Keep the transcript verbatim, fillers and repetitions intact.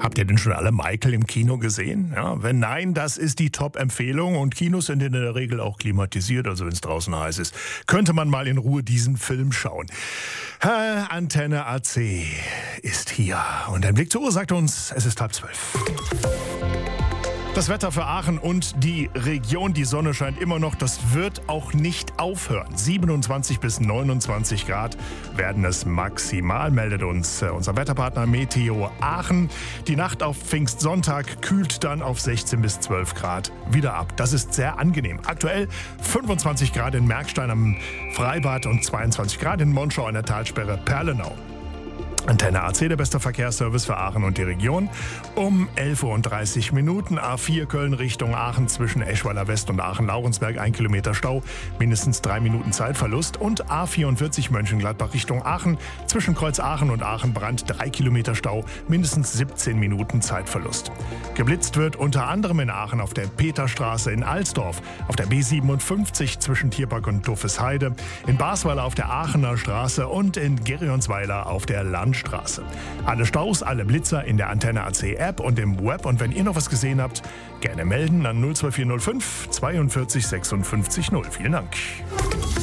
Habt ihr denn schon alle Michael im Kino gesehen? Ja, wenn nein, das ist die Top-Empfehlung und Kinos sind in der Regel auch klimatisiert, also wenn es draußen heiß ist, könnte man mal in Ruhe diesen Film schauen. Äh, Antenne A C ist hier und ein Blick zur Uhr sagt uns, es ist halb zwölf. Das Wetter für Aachen und die Region, die Sonne scheint immer noch, das wird auch nicht aufhören. siebenundzwanzig bis neunundzwanzig Grad werden es maximal, meldet uns äh, unser Wetterpartner Meteo Aachen. Die Nacht auf Pfingstsonntag kühlt dann auf sechzehn bis zwölf Grad wieder ab. Das ist sehr angenehm. Aktuell fünfundzwanzig Grad in Merkstein am Freibad und zweiundzwanzig Grad in Monschau an der Talsperre Perlenau. Antenne A C, der beste Verkehrsservice für Aachen und die Region. Um elf Uhr dreißig Minuten, A vier Köln Richtung Aachen zwischen Eschweiler West und Aachen-Laurensberg, ein Kilometer Stau, mindestens drei Minuten Zeitverlust. Und A vierundvierzig Mönchengladbach Richtung Aachen zwischen Kreuz Aachen und Aachen-Brand, drei Kilometer Stau, mindestens siebzehn Minuten Zeitverlust. Geblitzt wird unter anderem in Aachen auf der Peterstraße, in Alsdorf, auf der B siebenundfünfzig zwischen Tierpark und Duffesheide, in Basweiler auf der Aachener Straße und in Gerionsweiler auf der Landstraße. Straße. Alle Staus, alle Blitzer in der Antenne A C App und im Web. Und wenn ihr noch was gesehen habt, gerne melden an null zwei vier null fünf zweiundvierzig sechsundfünfzig null. Vielen Dank.